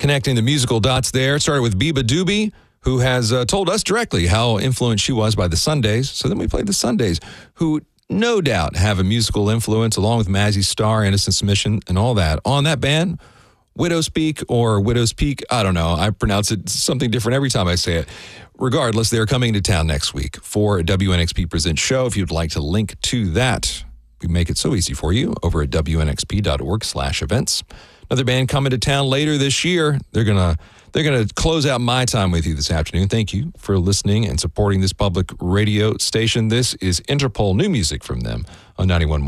connecting the musical dots there. It started with Biba Doobie, who has told us directly how influenced she was by the Sundays. So then we played the Sundays, who no doubt have a musical influence, along with Mazzy Star, Innocent Submission, and all that. On that band, Widow's Peak or Widow's Peak, I don't know. I pronounce it something different every time I say it. Regardless, they're coming to town next week for a WNXP Presents show. If you'd like to link to that, we make it so easy for you over at WNXP.org/events. Another band coming to town later this year. They're gonna close out my time with you this afternoon. Thank you for listening and supporting this public radio station. This is Interpol, new music from them on 91.1.